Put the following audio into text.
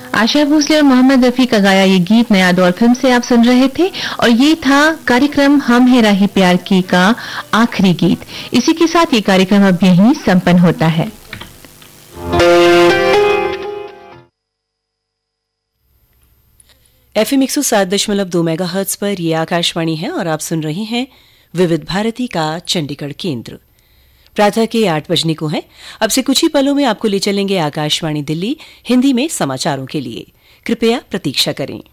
आशा भोसले और मोहम्मद रफी का गाया ये गीत नया दौर फिल्म से आप सुन रहे थे और ये था कार्यक्रम हम है राही प्यार की का आखिरी गीत। इसी के साथ ये कार्यक्रम अब यहीं संपन्न होता है। FM 107.2 मेगाहर्ट्ज पर ये आकाशवाणी है और आप सुन रहे हैं विविध भारती का चंडीगढ़ केंद्र। प्रातः के 8 बजने को है। अब से कुछ ही पलों में आपको ले चलेंगे आकाशवाणी दिल्ली हिंदी में समाचारों के लिए। कृपया प्रतीक्षा करें।